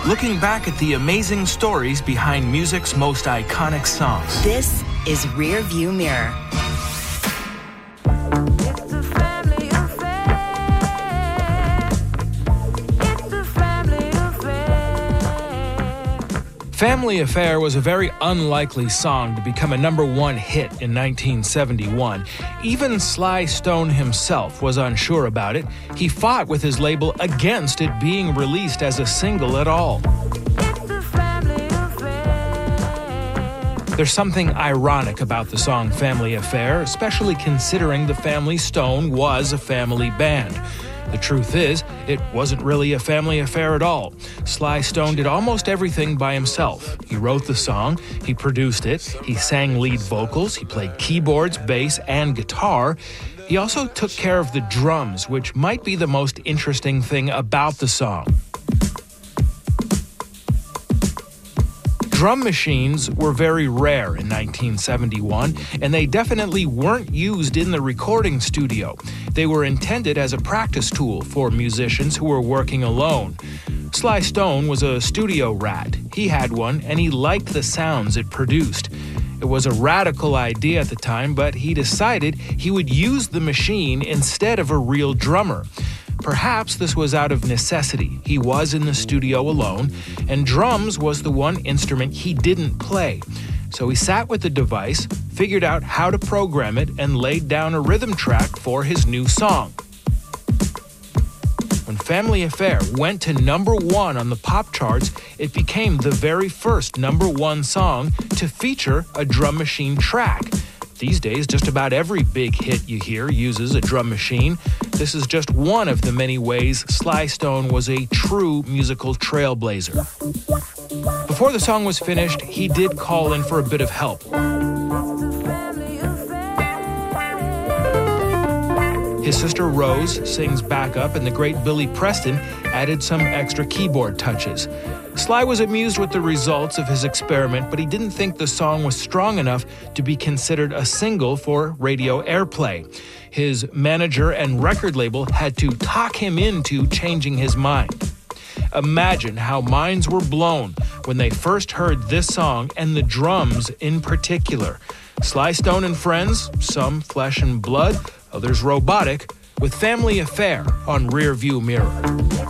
looking back at the amazing stories behind music's most iconic songs. This is Rear View Mirror. Family Affair was a very unlikely song to become a #1 hit in 1971. Even Sly Stone himself was unsure about it. He fought with his label against it being released as a single at all. There's something ironic about the song Family Affair, especially considering the Family Stone was a family band. The truth is, it wasn't really a family affair at all. Sly Stone did almost everything by himself. He wrote the song, he produced it, he sang lead vocals, he played keyboards, bass, and guitar. He also took care of the drums, which might be the most interesting thing about the song. Drum machines were very rare in 1971, and they definitely weren't used in the recording studio. They were intended as a practice tool for musicians who were working alone. Sly Stone was a studio rat. He had one, and he liked the sounds it produced. It was a radical idea at the time, but he decided he would use the machine instead of a real drummer. Perhaps this was out of necessity. He was in the studio alone, and drums was the one instrument he didn't play. So he sat with the device, figured out how to program it, and laid down a rhythm track for his new song. When Family Affair went to #1 on the pop charts, it became the very first #1 song to feature a drum machine track. These days, just about every big hit you hear uses a drum machine. This is just one of the many ways Sly Stone was a true musical trailblazer. Before the song was finished, he did call in for a bit of help. His sister Rose sings backup, and the great Billy Preston added some extra keyboard touches. Sly was amused with the results of his experiment, but he didn't think the song was strong enough to be considered a single for radio airplay. His manager and record label had to talk him into changing his mind. Imagine how minds were blown when they first heard this song and the drums in particular. Sly Stone and Friends, some flesh and blood, others robotic, with Family Affair on Rear View Mirror.